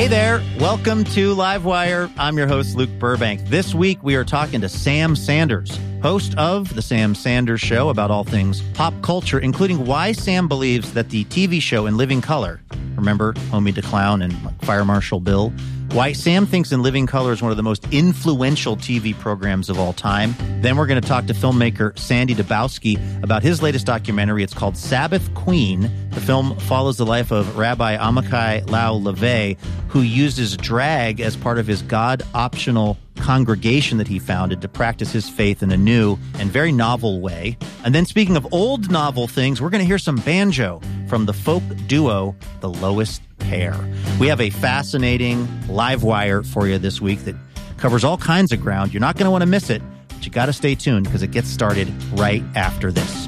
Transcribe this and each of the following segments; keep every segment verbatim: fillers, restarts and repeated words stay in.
Hey there. Welcome to Livewire. I'm your host, Luke Burbank. This week, we are talking to Sam Sanders, host of The Sam Sanders Show, about all things pop culture, including why Sam believes that the T V show In Living Color, remember Homie the Clown and Fire Marshal Bill, why Sam thinks In Living Color is one of the most influential T V programs of all time. Then we're going to talk to filmmaker Sandy Dabowski about his latest documentary. It's called Sabbath Queen. The film follows the life of Rabbi Amichai Lau LeVay, who uses drag as part of his God-optional congregation that he founded to practice his faith in a new and very novel way. And then speaking of old novel things, we're going to hear some banjo from the folk duo The Lowest Pair. We have a fascinating live wire for you this week that covers all kinds of ground. You're not going to want to miss it, but you got to stay tuned because it gets started right after this.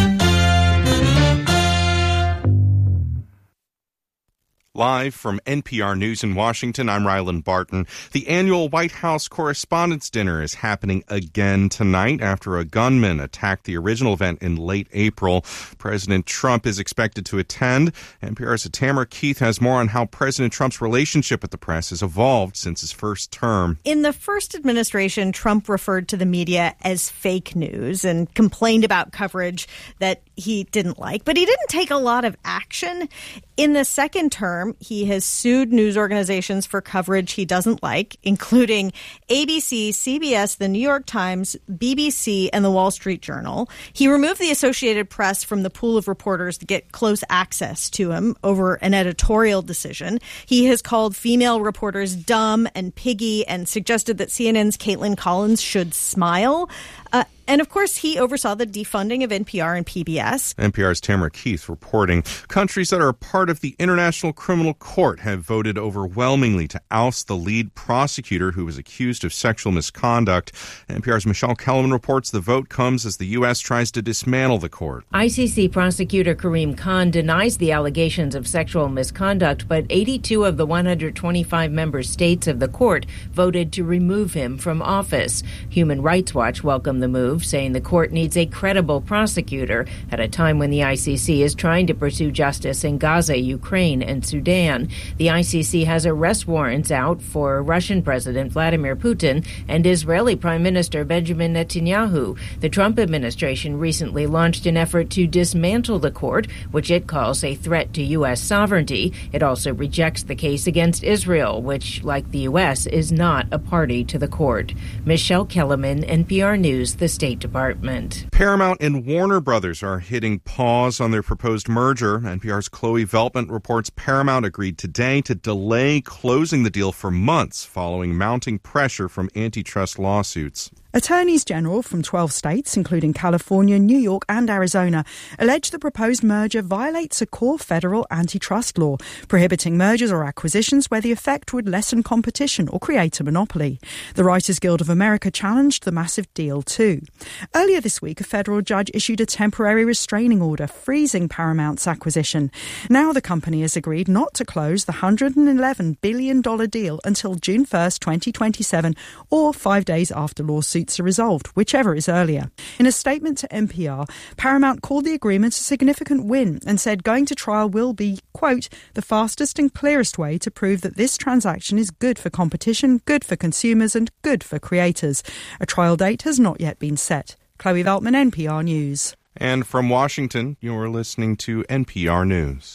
Live from N P R News in Washington, I'm Ryland Barton. The annual White House Correspondents' Dinner is happening again tonight after a gunman attacked the original event in late April. President Trump is expected to attend. N P R's Tamara Keith has more on how President Trump's relationship with the press has evolved since his first term. In the first administration, Trump referred to the media as fake news and complained about coverage that he didn't like, but he didn't take a lot of action. In the second term, he has sued news organizations for coverage he doesn't like, including A B C, C B S, The New York Times, B B C, and The Wall Street Journal. He removed the Associated Press from the pool of reporters to get close access to him over an editorial decision. He has called female reporters dumb and piggy and suggested that C N N's Caitlin Collins should smile. Uh, and, of course, he oversaw the defunding of N P R and P B S. N P R's Tamara Keith reporting. Countries that are part of the International Criminal Court have voted overwhelmingly to oust the lead prosecutor who was accused of sexual misconduct. N P R's Michelle Kellerman reports the vote comes as the U S tries to dismantle the court. I C C prosecutor Karim Khan denies the allegations of sexual misconduct, but eighty-two of the one hundred twenty-five member states of the court voted to remove him from office. Human Rights Watch welcomed the move, saying the court needs a credible prosecutor at a time when the I C C is trying to pursue justice in Gaza, Ukraine, and Sudan. The I C C has arrest warrants out for Russian President Vladimir Putin and Israeli Prime Minister Benjamin Netanyahu. The Trump administration recently launched an effort to dismantle the court, which it calls a threat to U S sovereignty. It also rejects the case against Israel, which, like the U S, is not a party to the court. Michelle Kellerman, N P R News, the State Department. Paramount and Warner Brothers are hitting pause on their proposed merger. N P R's Chloe Veltman reports Paramount agreed today to delay closing the deal for months following mounting pressure from antitrust lawsuits. Attorneys general from twelve states, including California, New York and Arizona, allege the proposed merger violates a core federal antitrust law, prohibiting mergers or acquisitions where the effect would lessen competition or create a monopoly. The Writers Guild of America challenged the massive deal too. Earlier this week, a federal judge issued a temporary restraining order freezing Paramount's acquisition. Now the company has agreed not to close the one hundred eleven billion dollars deal until June first, twenty twenty-seven, or five days after lawsuits are resolved, whichever is earlier. In a statement to N P R, Paramount called the agreement a significant win and said going to trial will be, quote, the fastest and clearest way to prove that this transaction is good for competition, good for consumers and good for creators. A trial date has not yet been set. Chloe Veltman, N P R News. And from Washington, you're listening to N P R News.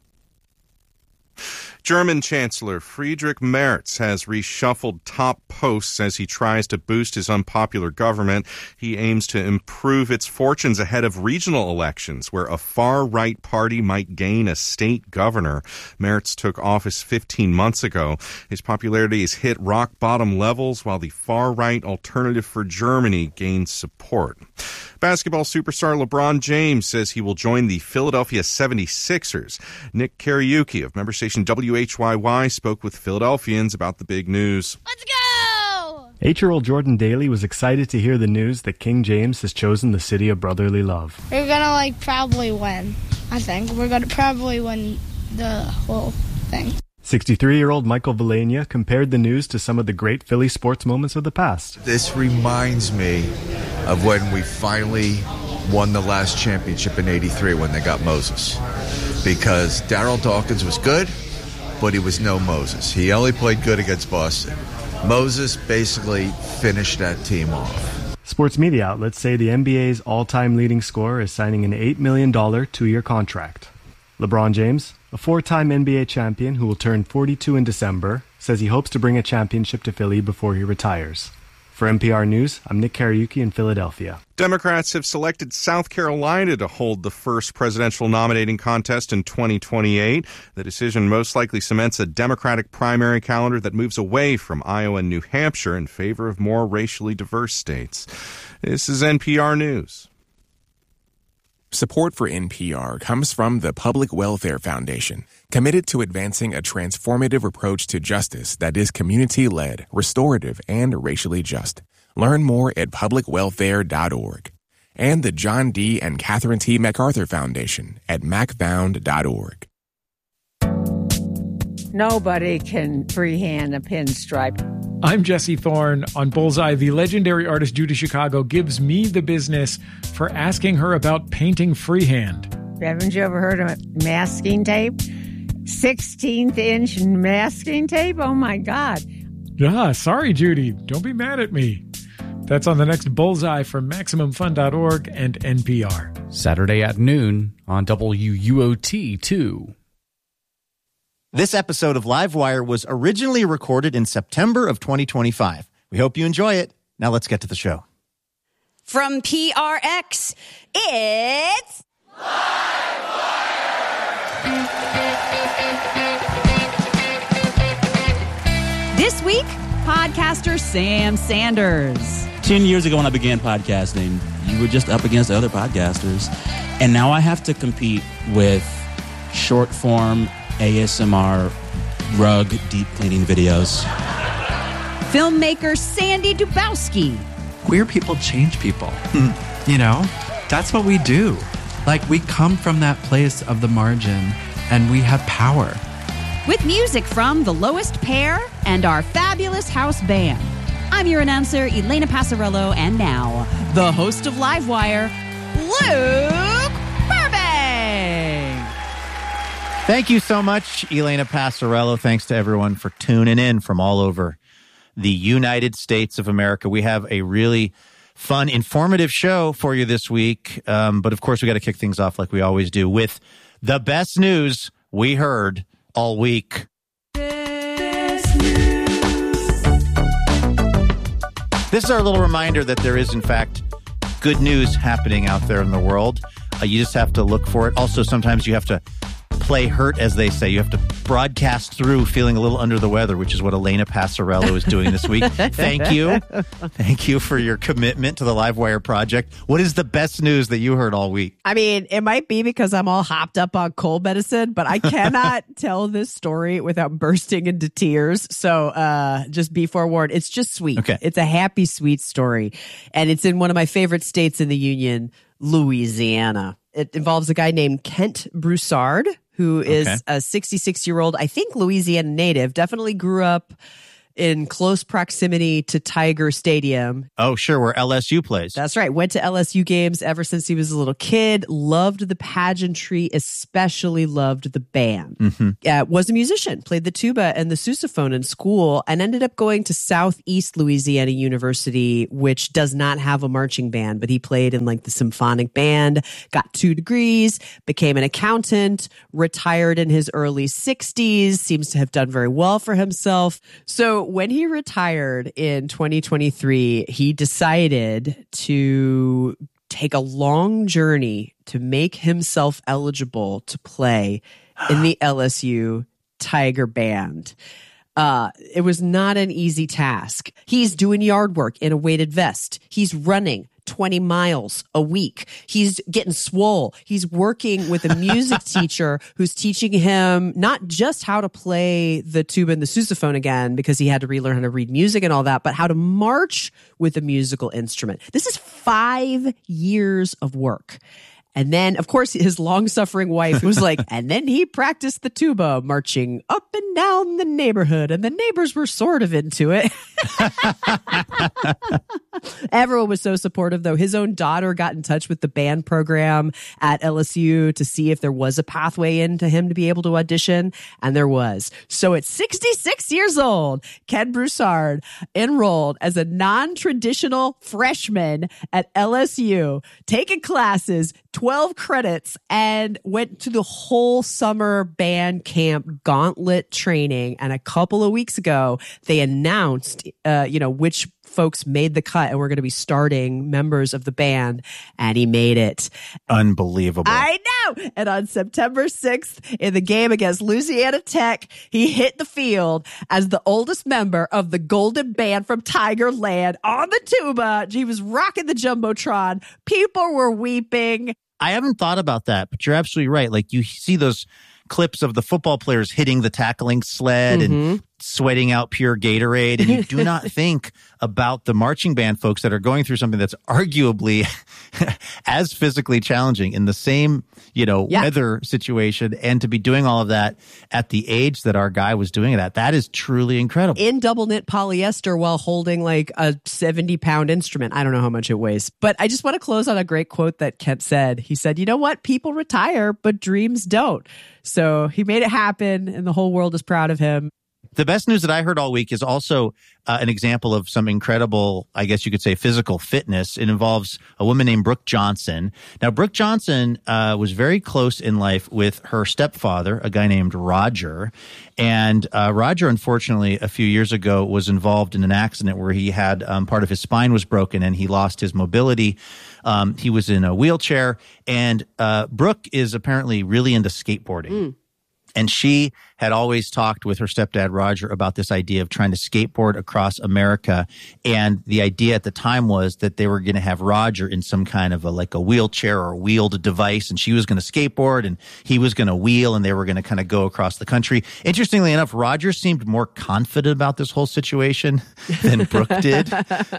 German Chancellor Friedrich Merz has reshuffled top posts as he tries to boost his unpopular government. He aims to improve its fortunes ahead of regional elections, where a far-right party might gain a state governor. Merz took office fifteen months ago. His popularity has hit rock-bottom levels, while the far-right Alternative for Germany gains support. Basketball superstar LeBron James says he will join the Philadelphia seventy-sixers. Nick Kariuki of member station W H Y Y spoke with Philadelphians about the big news. Let's go! Eight-year-old Jordan Daly was excited to hear the news that King James has chosen the city of brotherly love. We're gonna, like, probably win, I think. We're gonna probably win the whole thing. sixty-three-year-old Michael Vilania compared the news to some of the great Philly sports moments of the past. This reminds me of when we finally won the last championship in eighty-three when they got Moses. Because Darryl Dawkins was good, but he was no Moses. He only played good against Boston. Moses basically finished that team off. Sports media outlets say the N B A's all-time leading scorer is signing an eight million dollars two-year contract. LeBron James, a four-time N B A champion who will turn forty-two in December, says he hopes to bring a championship to Philly before he retires. For N P R News, I'm Nick Kariuki in Philadelphia. Democrats have selected South Carolina to hold the first presidential nominating contest in twenty twenty-eight. The decision most likely cements a Democratic primary calendar that moves away from Iowa and New Hampshire in favor of more racially diverse states. This is N P R News. Support for N P R comes from the Public Welfare Foundation, committed to advancing a transformative approach to justice that is community-led, restorative, and racially just. Learn more at public welfare dot org. And the John D. and Catherine T. MacArthur Foundation at mac found dot org. Nobody can freehand a pinstripe. I'm Jesse Thorne. On Bullseye, the legendary artist Judy Chicago gives me the business for asking her about painting freehand. Haven't you ever heard of masking tape? sixteenth inch masking tape? Oh, my God. Ah, sorry, Judy. Don't be mad at me. That's on the next Bullseye from Maximum Fun dot org and N P R. Saturday at noon on W U O T two. This episode of Livewire was originally recorded in September of twenty twenty-five. We hope you enjoy it. Now let's get to the show. From P R X, it's Livewire! This week, podcaster Sam Sanders. Ten years ago when I began podcasting, you were just up against other podcasters. And now I have to compete with short-form A S M R rug deep cleaning videos. Filmmaker Sandy Dubowski. Queer people change people. You know, that's what we do. Like, we come from that place of the margin and we have power. With music from The Lowest Pair and our fabulous house band. I'm your announcer, Elena Passarello, and now, the host of Livewire, Luke Burbank. Thank you so much, Elena Passarello. Thanks to everyone for tuning in from all over the United States of America. We have a really fun, informative show for you this week. Um, but of course, we got to kick things off like we always do with the best news we heard all week. This is our little reminder that there is, in fact, good news happening out there in the world. Uh, you just have to look for it. Also, sometimes you have to play hurt, as they say. You have to broadcast through feeling a little under the weather, which is what Elena Passarello is doing this week. Thank you. Thank you for your commitment to the Livewire project. What is the best news that you heard all week? I mean, it might be because I'm all hopped up on cold medicine, but I cannot tell this story without bursting into tears. So uh, just be forewarned. It's just sweet. Okay. It's a happy, sweet story. And it's in one of my favorite states in the Union, Louisiana. It involves a guy named Kent Broussard, who is okay. a sixty-six-year-old, I think, Louisiana native, definitely grew up in close proximity to Tiger Stadium. Oh, sure, where L S U plays. That's right. Went to L S U games ever since he was a little kid. Loved the pageantry, especially loved the band. Mm-hmm. Uh, was a musician, played the tuba and the sousaphone in school, and ended up going to Southeast Louisiana University, which does not have a marching band, but he played in like the symphonic band, got two degrees, became an accountant, retired in his early sixties, seems to have done very well for himself. So when he retired in twenty twenty-three, he decided to take a long journey to make himself eligible to play in the L S U Tiger Band. Uh, it was not an easy task. He's doing yard work in a weighted vest. He's running twenty miles a week. He's getting swole. He's working with a music teacher who's teaching him not just how to play the tuba and the sousaphone again, because he had to relearn how to read music and all that, but how to march with a musical instrument. This is five years of work. And then, of course, his long-suffering wife was like, and then he practiced the tuba, marching up and down the neighborhood. And the neighbors were sort of into it. Everyone was so supportive, though. His own daughter got in touch with the band program at L S U to see if there was a pathway into him to be able to audition, and there was. So at sixty-six years old, Ken Broussard enrolled as a non-traditional freshman at L S U, taking classes, twelve credits, and went to the whole summer band camp gauntlet training. And a couple of weeks ago, they announced, uh, you know, which folks made the cut and we're going to be starting members of the band, and he made it. Unbelievable. I know. And on September sixth, in the game against Louisiana Tech, he hit the field as the oldest member of the Golden Band from Tigerland on the tuba. He was rocking the Jumbotron. People were weeping. I haven't thought about that, but you're absolutely right. Like, you see those clips of the football players hitting the tackling sled mm-hmm. and sweating out pure Gatorade, and you do not think about the marching band folks that are going through something that's arguably as physically challenging in the same, you know, yeah. weather situation, and to be doing all of that at the age that our guy was doing it at. That is truly incredible. In double knit polyester while holding like a seventy pound instrument. I don't know how much it weighs, but I just want to close on a great quote that Kent said. He said, you know what? People retire, but dreams don't. So he made it happen, and the whole world is proud of him. The best news that I heard all week is also uh, an example of some incredible, I guess you could say, physical fitness. It involves a woman named Brooke Johnson. Now, Brooke Johnson uh, was very close in life with her stepfather, a guy named Roger. And uh, Roger, unfortunately, a few years ago was involved in an accident where he had um, part of his spine was broken and he lost his mobility. Um, he was in a wheelchair. And uh, Brooke is apparently really into skateboarding. Mm. And she had always talked with her stepdad, Roger, about this idea of trying to skateboard across America. And the idea at the time was that they were going to have Roger in some kind of a, like a wheelchair or wheeled device, and she was going to skateboard and he was going to wheel, and they were going to kind of go across the country. Interestingly enough, Roger seemed more confident about this whole situation than Brooke did.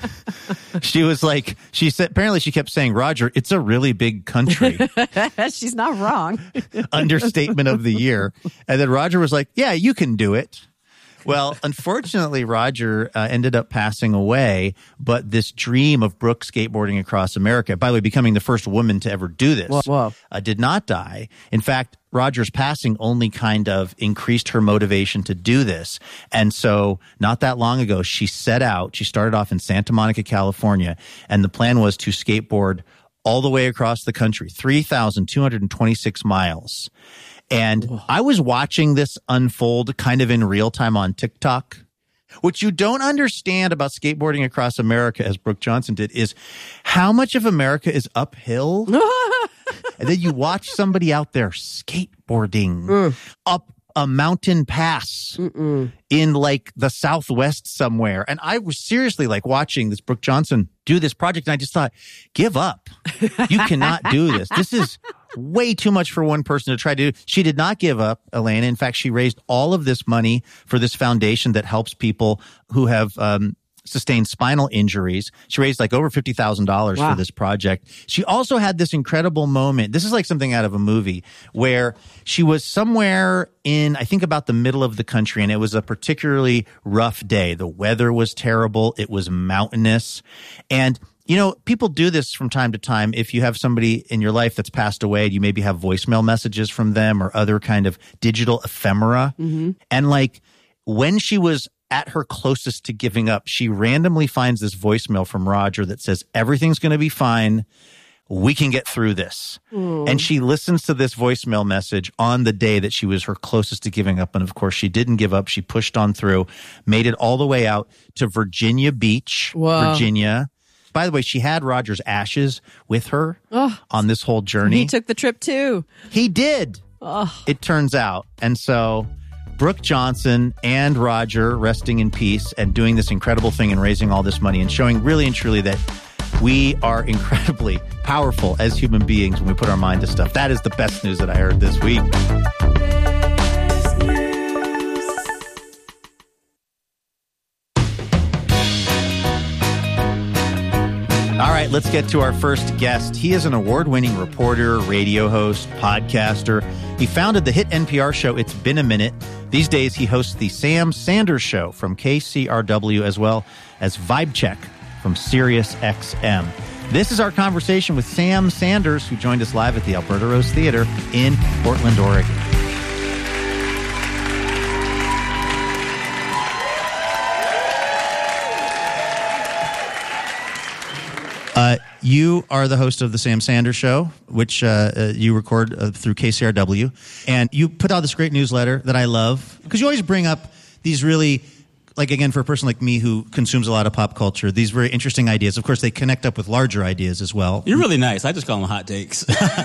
She was like, she said, apparently she kept saying, Roger, it's a really big country. She's not wrong. Understatement of the year. And then Roger was like, yeah, you can do it. Well, unfortunately, Roger uh, ended up passing away, but this dream of Brooke skateboarding across America, by the way, becoming the first woman to ever do this, whoa, whoa. Uh, did not die. In fact, Roger's passing only kind of increased her motivation to do this. And so not that long ago, she set out, she started off in Santa Monica, California, and the plan was to skateboard all the way across the country, three thousand two hundred twenty-six miles. And Whoa. I was watching this unfold kind of in real time on TikTok. What you don't understand about skateboarding across America, as Brooke Johnson did, is how much of America is uphill. And then you watch somebody out there skateboarding mm. up a mountain pass Mm-mm. in like the Southwest somewhere. And I was seriously like watching this Brooke Johnson do this project, and I just thought, give up. You cannot do this. This is way too much for one person to try to do. She did not give up, Elena. In fact, she raised all of this money for this foundation that helps people who have um, sustained spinal injuries. She raised like over fifty thousand dollars wow. for this project. She also had this incredible moment. This is like something out of a movie where she was somewhere in, I think, about the middle of the country, and it was a particularly rough day. The weather was terrible. It was mountainous. And you know, people do this from time to time. If you have somebody in your life that's passed away, you maybe have voicemail messages from them or other kind of digital ephemera. Mm-hmm. And like when she was at her closest to giving up, she randomly finds this voicemail from Roger that says, everything's going to be fine. We can get through this. Mm. And she listens to this voicemail message on the day that she was her closest to giving up. And of course, she didn't give up. She pushed on through, made it all the way out to Virginia Beach, Whoa. Virginia. By the way, she had Roger's ashes with her oh, on this whole journey. He took the trip too. He did. Oh. It turns out. And so Brooke Johnson and Roger resting in peace and doing this incredible thing and raising all this money and showing really and truly that we are incredibly powerful as human beings when we put our mind to stuff. That is the best news that I heard this week. All right, let's get to our first guest. He is an award-winning reporter, radio host, podcaster. He founded the hit N P R show It's Been a Minute. These days, he hosts the Sam Sanders Show from K C R W as well as Vibe Check from Sirius X M. This is our conversation with Sam Sanders, who joined us live at the Alberta Rose Theater in Portland, Oregon. Uh, you are the host of the Sam Sanders Show, which uh, uh, you record uh, through K C R W. And you put out this great newsletter that I love, because you always bring up these really, like, again, for a person like me who consumes a lot of pop culture, these very interesting ideas. Of course, they connect up with larger ideas as well. You're really nice. I just call them hot takes.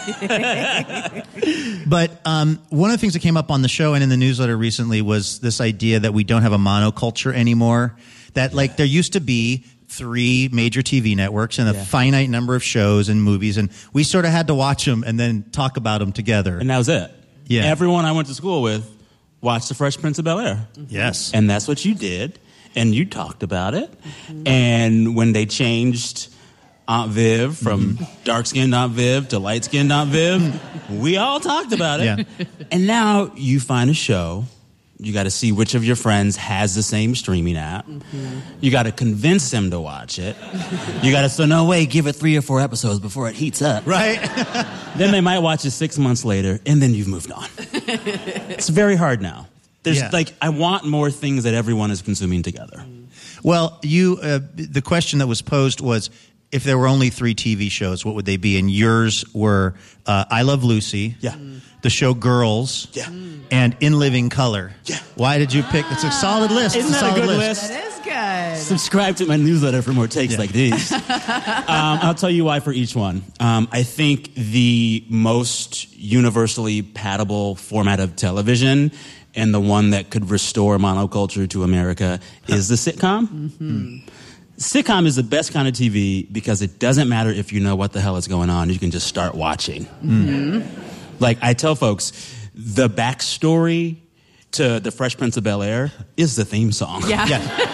But um, one of the things that came up on the show and in the newsletter recently was this idea that we don't have a monoculture anymore, that, like, there used to be three major T V networks and a yeah. finite number of shows and movies, and we sort of had to watch them and then talk about them together. And that was it. Yeah. Everyone I went to school with watched The Fresh Prince of Bel-Air. Mm-hmm. Yes. And that's what you did, and you talked about it. Mm-hmm. And when they changed Aunt Viv from mm-hmm. dark-skinned Aunt Viv to light-skinned Aunt Viv, we all talked about it. Yeah. And now you find a show. You got to see which of your friends has the same streaming app. Mm-hmm. You got to convince them to watch it. You got to say, no way, give it three or four episodes before it heats up. Right. Then they might watch it six months later, and then you've moved on. It's very hard now. There's yeah. like, I want more things that everyone is consuming together. Well, you, uh, the question that was posed was, if there were only three T V shows, what would they be? And yours were uh, I Love Lucy. Yeah. The show Girls. Yeah. And In Living Color. Yeah. Why did you pick? It's a solid list. Isn't it's a that solid a good list. list? That is good. Subscribe to my newsletter for more takes Yeah. like these. um, I'll tell you why for each one. Um, I think the most universally patable format of television and the one that could restore monoculture to America is the sitcom. Mm-hmm. Sitcom is the best kind of T V because it doesn't matter if you know what the hell is going on. You can just start watching. Mm-hmm. Like, I tell folks, the backstory to The Fresh Prince of Bel-Air is the theme song. Yeah.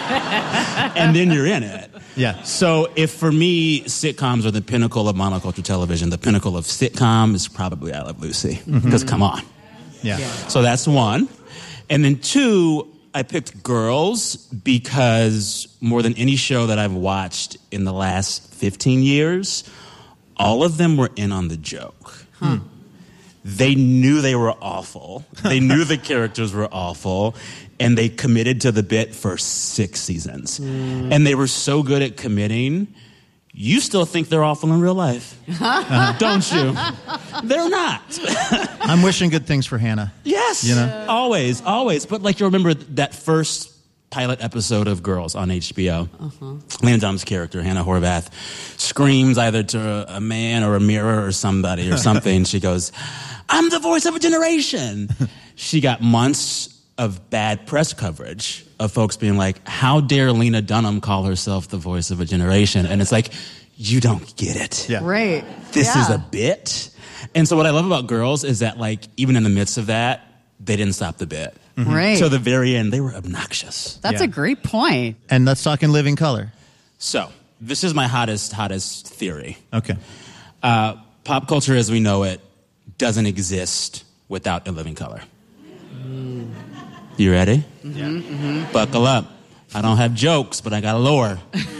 Yeah. And then you're in it. Yeah. So if for me, sitcoms are the pinnacle of monoculture television, the pinnacle of sitcom is probably I Love Lucy. Because mm-hmm. come on. Yeah. Yeah. So that's one. And then two, I picked Girls because more than any show that I've watched in the last fifteen years, all of them were in on the joke. Huh. They knew they were awful. They knew the characters were awful, and they committed to the bit for six seasons. Mm. And they were so good at committing, you still think they're awful in real life. Uh-huh. Don't you? They're not. I'm wishing good things for Hannah. Yes. You know? Always, always. But like, you remember that first pilot episode of Girls on H B O. Uh-huh. Lena Dunham's character, Hannah Horvath, screams either to a man or a mirror or somebody or something. She goes, I'm the voice of a generation. She got months of bad press coverage of folks being like, how dare Lena Dunham call herself the voice of a generation? And it's like, you don't get it. Yeah. Right. This yeah. is a bit. And so what I love about Girls is that, like, even in the midst of that, they didn't stop the bit. Mm-hmm. Right. To the very end, they were obnoxious. That's Yeah. a great point. And let's talk In Living Color. So, this is my hottest, hottest theory. Okay. Uh, pop culture as we know it doesn't exist without In Living Color. Mm. You ready? Mm-hmm, mm-hmm. Buckle up. I don't have jokes, but I got a lore.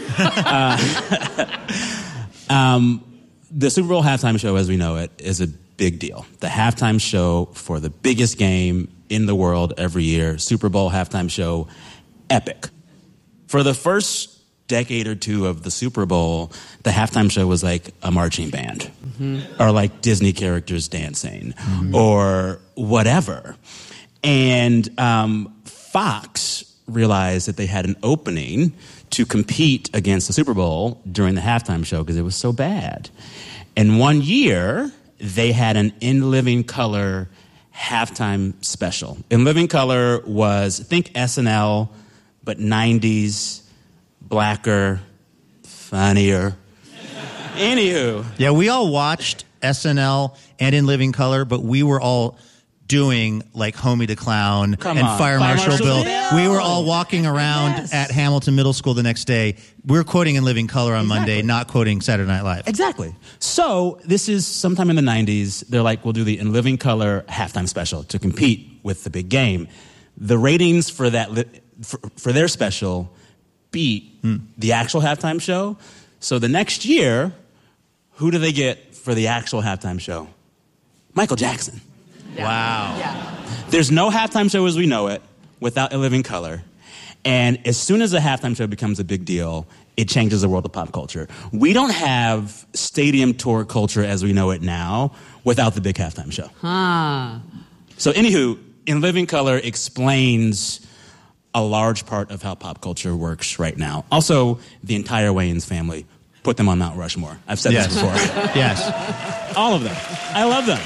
uh, um, the Super Bowl halftime show as we know it is a big deal. The halftime show for the biggest game in the world every year, Super Bowl halftime show, epic. For the first decade or two of the Super Bowl, the halftime show was like a marching band, mm-hmm. or like Disney characters dancing, mm-hmm. or whatever. And um, Fox realized that they had an opening to compete against the Super Bowl during the halftime show because it was so bad. And one year, they had an In Living Color halftime special. In Living Color was, think S N L, but nineties, blacker, funnier. Anywho. Yeah, we all watched S N L and In Living Color, but we were all doing like Homie the Clown Come and on. Fire, Fire Marshal, Marshal Bill. Bill. We were all walking around Yes. at Hamilton Middle School the next day. We were quoting In Living Color on Exactly. Monday, not quoting Saturday Night Live. Exactly. So this is sometime in the nineties. They're like, we'll do the In Living Color halftime special to compete with the big game. The ratings for that li- for, for their special beat the actual halftime show. So the next year, who do they get for the actual halftime show? Michael Jackson. Yeah. Wow. Yeah. There's no halftime show as we know it without In Living Color. And as soon as a halftime show becomes a big deal, it changes the world of pop culture. We don't have stadium tour culture as we know it now without the big halftime show. Huh. So anywho, In Living Color explains a large part of how pop culture works right now. Also, the entire Wayans family. Put them on Mount Rushmore. I've said yes. this before. Yes. All of them. I love them.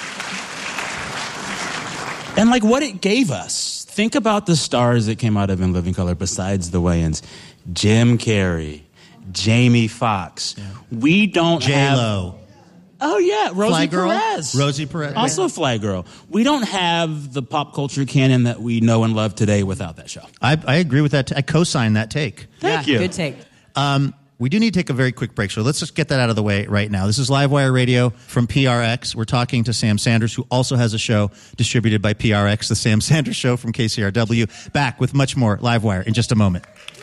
And like what it gave us. Think about the stars that came out of In Living Color besides the Wayans. Jim Carrey, Jamie Foxx. Yeah. We don't have... J-Lo. Oh, yeah. Rosie Fly Girl? Perez. Rosie Perez. Also Fly Girl. We don't have the pop culture canon that we know and love today without that show. I, I agree with that. T- I co-sign that take. Thank yeah, you. Good take. Um, we do need to take a very quick break, so let's just get that out of the way right now. This is Livewire Radio from P R X. We're talking to Sam Sanders, who also has a show distributed by P R X, The Sam Sanders Show from K C R W. Back with much more Livewire in just a moment.